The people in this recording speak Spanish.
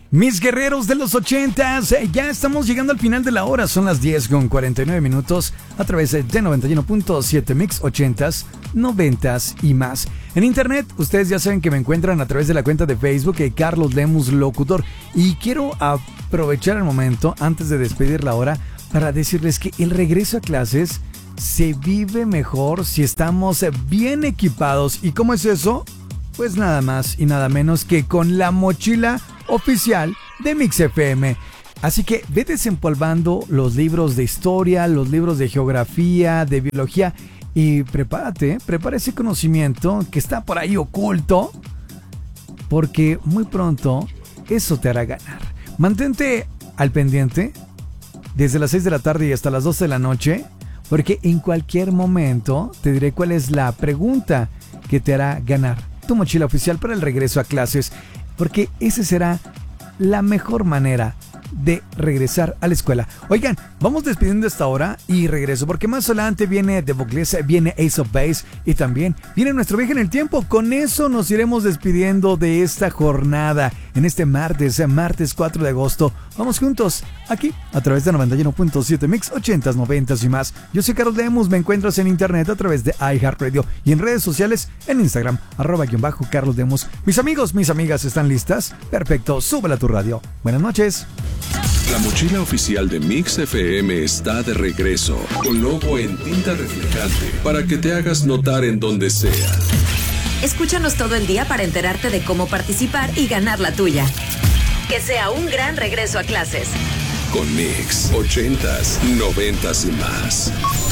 Mis guerreros de los 80s, ya estamos llegando al final de la hora, son las 10:49 a través de 91.7 Mix 80s, 90s y más. En internet, ustedes ya saben que me encuentran a través de la cuenta de Facebook Carlos Lemus Locutor. Y quiero aprovechar el momento, antes de despedir la hora, para decirles que el regreso a clases se vive mejor si estamos bien equipados. ¿Y cómo es eso? Pues nada más y nada menos que con la mochila oficial de Mix FM. Así que ve desempolvando los libros de historia, los libros de geografía, de biología y prepara ese conocimiento que está por ahí oculto, porque muy pronto eso te hará ganar. Mantente al pendiente desde las 6 de la tarde y hasta las 12 de la noche, porque en cualquier momento te diré cuál es la pregunta que te hará ganar tu mochila oficial para el regreso a clases, porque esa será la mejor manera de regresar a la escuela. Oigan, vamos despidiendo esta hora y regreso, porque más adelante viene The Voclés, viene Ace of Base y también viene nuestro viaje en el tiempo. Con eso nos iremos despidiendo de esta jornada en este martes 4 de agosto. Vamos juntos aquí a través de 91.7 Mix 80s, 90s y más. Yo soy Carlos Lemus, me encuentras en internet a través de iHeartRadio y en redes sociales en Instagram @Carlos Lemus. Mis amigos, mis amigas, ¿están listas? Perfecto, súbela a tu radio. Buenas noches. La mochila oficial de Mix FM está de regreso, con logo en tinta reflejante, para que te hagas notar en donde sea. Escúchanos todo el día para enterarte de cómo participar y ganar la tuya. Que sea un gran regreso a clases. Con Mix 80s, 90s y más.